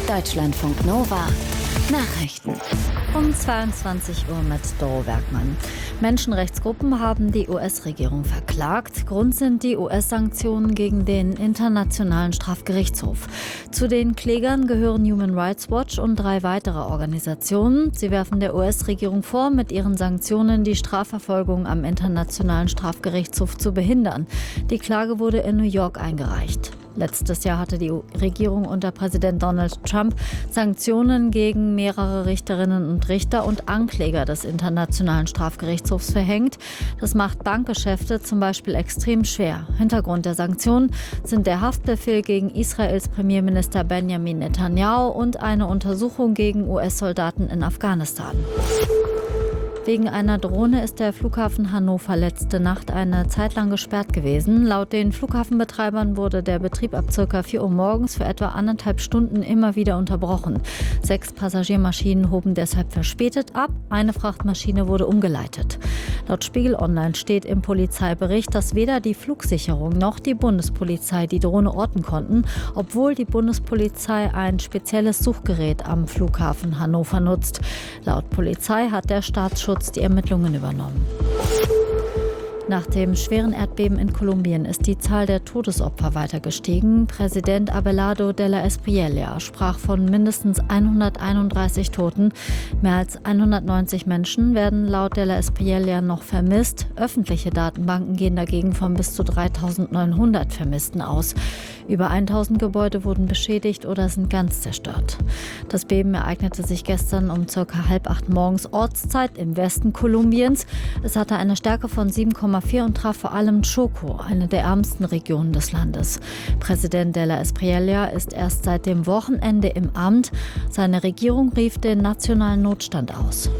Deutschlandfunk Nova Nachrichten. Um 22 Uhr mit Doro Werkmann. Menschenrechtsgruppen haben die US-Regierung verklagt. Grund sind die US-Sanktionen gegen den Internationalen Strafgerichtshof. Zu den Klägern gehören Human Rights Watch und 3 weitere Organisationen. Sie werfen der US-Regierung vor, mit ihren Sanktionen die Strafverfolgung am Internationalen Strafgerichtshof zu behindern. Die Klage wurde in New York eingereicht. Letztes Jahr hatte die Regierung unter Präsident Donald Trump Sanktionen gegen mehrere Richterinnen und Richter und Ankläger des Internationalen Strafgerichtshofs verhängt. Das macht Bankgeschäfte zum Beispiel extrem schwer. Hintergrund der Sanktionen sind der Haftbefehl gegen Israels Premierminister Benjamin Netanyahu und eine Untersuchung gegen US-Soldaten in Afghanistan. Wegen einer Drohne ist der Flughafen Hannover letzte Nacht eine Zeit lang gesperrt gewesen. Laut den Flughafenbetreibern wurde der Betrieb ab ca. 4 Uhr morgens für etwa 1,5 Stunden immer wieder unterbrochen. 6 Passagiermaschinen hoben deshalb verspätet ab. Eine Frachtmaschine wurde umgeleitet. Laut Spiegel Online steht im Polizeibericht, dass weder die Flugsicherung noch die Bundespolizei die Drohne orten konnten, obwohl die Bundespolizei ein spezielles Suchgerät am Flughafen Hannover nutzt. Laut Polizei hat der Staatsschutz die Ermittlungen übernommen. Nach dem schweren Erdbeben in Kolumbien ist die Zahl der Todesopfer weiter gestiegen. Präsident Abelardo de la Espriella sprach von mindestens 131 Toten. Mehr als 190 Menschen werden laut de la Espriella noch vermisst. Öffentliche Datenbanken gehen dagegen von bis zu 3.900 Vermissten aus. Über 1.000 Gebäude wurden beschädigt oder sind ganz zerstört. Das Beben ereignete sich gestern um ca. 7:30 morgens Ortszeit im Westen Kolumbiens. Es hatte eine Stärke von 7,4 und traf vor allem Chocó, eine der ärmsten Regionen des Landes. Präsident de la Espriella ist erst seit dem Wochenende im Amt. Seine Regierung rief den nationalen Notstand aus.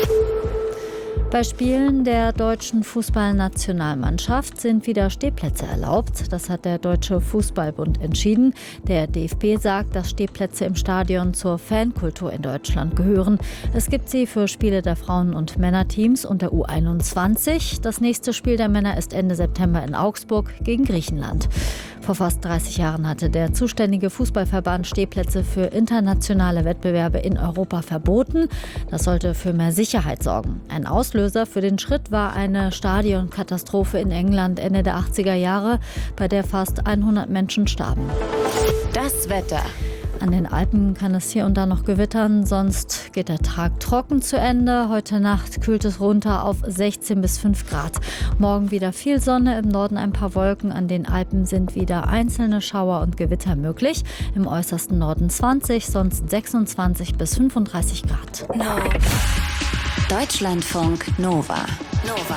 Bei Spielen der deutschen Fußballnationalmannschaft sind wieder Stehplätze erlaubt. Das hat der Deutsche Fußballbund entschieden. Der DFB sagt, dass Stehplätze im Stadion zur Fankultur in Deutschland gehören. Es gibt sie für Spiele der Frauen- und Männerteams und der U21. Das nächste Spiel der Männer ist Ende September in Augsburg gegen Griechenland. Vor fast 30 Jahren hatte der zuständige Fußballverband Stehplätze für internationale Wettbewerbe in Europa verboten. Das sollte für mehr Sicherheit sorgen. Ein Auslöser für den Schritt war eine Stadionkatastrophe in England Ende der 80er Jahre, bei der fast 100 Menschen starben. Das Wetter. An den Alpen kann es hier und da noch gewittern, sonst geht der Tag trocken zu Ende. Heute Nacht kühlt es runter auf 16 bis 5 Grad. Morgen wieder viel Sonne, im Norden ein paar Wolken. An den Alpen sind wieder einzelne Schauer und Gewitter möglich. Im äußersten Norden 20, sonst 26 bis 35 Grad. Deutschlandfunk Nova.